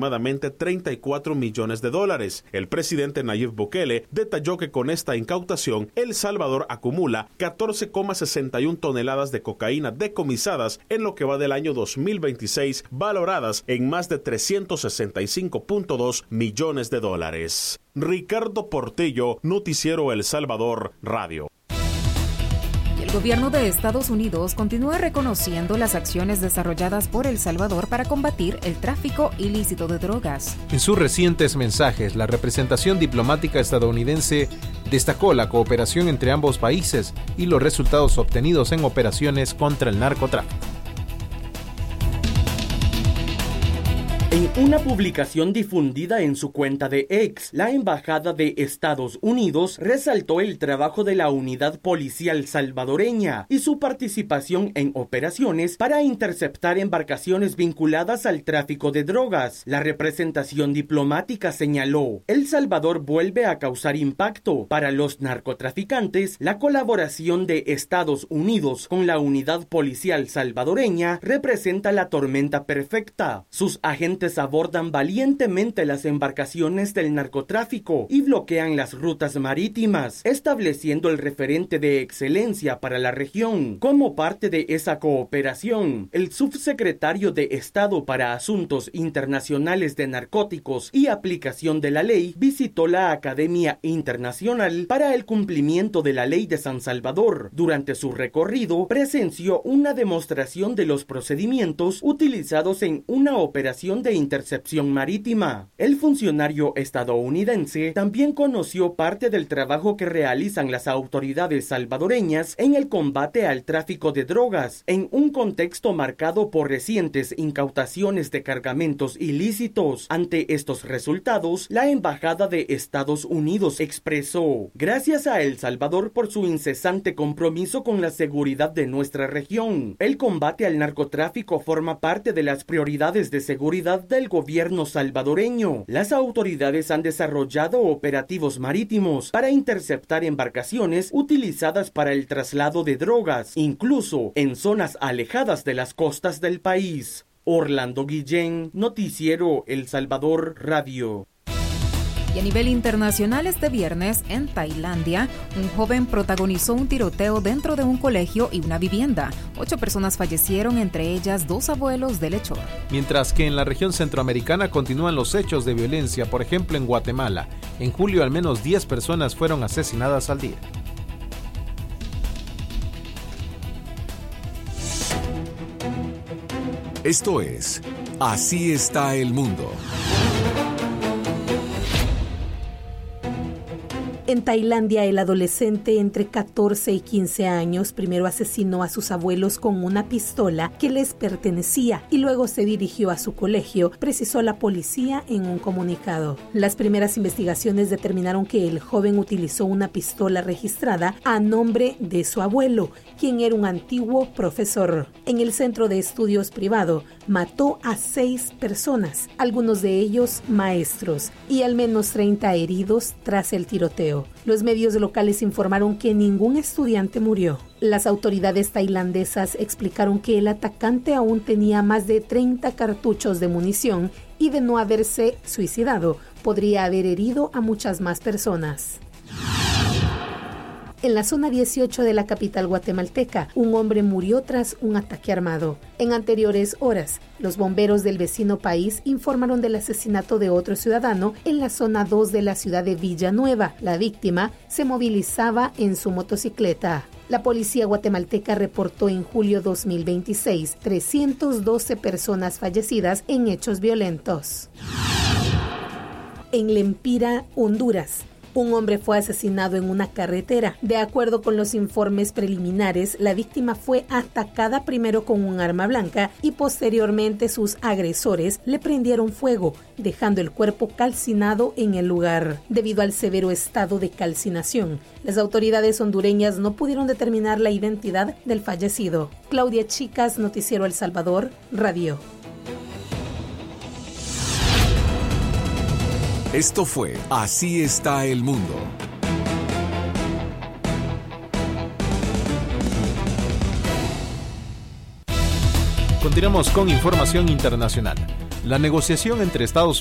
aproximadamente 34 millones de dólares. El presidente Nayib Bukele detalló que con esta incautación, El Salvador acumula 14,61 toneladas de cocaína decomisadas en lo que va del año 2026, valoradas en más de 365.2 millones de dólares. Ricardo Portillo, Noticiero El Salvador Radio. El gobierno de Estados Unidos continúa reconociendo las acciones desarrolladas por El Salvador para combatir el tráfico ilícito de drogas. En sus recientes mensajes, la representación diplomática estadounidense destacó la cooperación entre ambos países y los resultados obtenidos en operaciones contra el narcotráfico. En una publicación difundida en su cuenta de X, la Embajada de Estados Unidos resaltó el trabajo de la unidad policial salvadoreña y su participación en operaciones para interceptar embarcaciones vinculadas al tráfico de drogas. La representación diplomática señaló: El Salvador vuelve a causar impacto. Para los narcotraficantes, la colaboración de Estados Unidos con la unidad policial salvadoreña representa la tormenta perfecta. Sus agentes abordan valientemente las embarcaciones del narcotráfico y bloquean las rutas marítimas, estableciendo el referente de excelencia para la región. Como parte de esa cooperación, el subsecretario de Estado para Asuntos Internacionales de Narcóticos y Aplicación de la Ley visitó la Academia Internacional para el Cumplimiento de la Ley de San Salvador. Durante su recorrido, presenció una demostración de los procedimientos utilizados en una operación de intercepción marítima. El funcionario estadounidense también conoció parte del trabajo que realizan las autoridades salvadoreñas en el combate al tráfico de drogas, en un contexto marcado por recientes incautaciones de cargamentos ilícitos. Ante estos resultados, la Embajada de Estados Unidos expresó: gracias a El Salvador por su incesante compromiso con la seguridad de nuestra región. El combate al narcotráfico forma parte de las prioridades de seguridad del gobierno salvadoreño. Las autoridades han desarrollado operativos marítimos para interceptar embarcaciones utilizadas para el traslado de drogas, incluso en zonas alejadas de las costas del país. Orlando Guillén, Noticiero El Salvador Radio. Y a nivel internacional, este viernes, en Tailandia, un joven protagonizó un tiroteo dentro de un colegio y una vivienda. 8 personas fallecieron, entre ellas 2 abuelos del hechor. Mientras que en la región centroamericana continúan los hechos de violencia, por ejemplo en Guatemala. En julio al menos 10 personas fueron asesinadas al día. Esto es Así está el mundo. En Tailandia, el adolescente entre 14 y 15 años primero asesinó a sus abuelos con una pistola que les pertenecía y luego se dirigió a su colegio, precisó la policía en un comunicado. Las primeras investigaciones determinaron que el joven utilizó una pistola registrada a nombre de su abuelo, quien era un antiguo profesor. En el centro de estudios privado, mató a 6 personas, algunos de ellos maestros, y al menos 30 heridos tras el tiroteo. Los medios locales informaron que ningún estudiante murió. Las autoridades tailandesas explicaron que el atacante aún tenía más de 30 cartuchos de munición y, de no haberse suicidado, podría haber herido a muchas más personas. En la zona 18 de la capital guatemalteca, un hombre murió tras un ataque armado. En anteriores horas, los bomberos del vecino país informaron del asesinato de otro ciudadano en la zona 2 de la ciudad de Villanueva. La víctima se movilizaba en su motocicleta. La policía guatemalteca reportó en julio 2026 312 personas fallecidas en hechos violentos. En Lempira, Honduras, un hombre fue asesinado en una carretera. De acuerdo con los informes preliminares, la víctima fue atacada primero con un arma blanca y posteriormente sus agresores le prendieron fuego, dejando el cuerpo calcinado en el lugar. Debido al severo estado de calcinación, las autoridades hondureñas no pudieron determinar la identidad del fallecido. Claudia Chicas, Noticiero El Salvador, Radio. Esto fue Así está el mundo. Continuamos con información internacional. La negociación entre Estados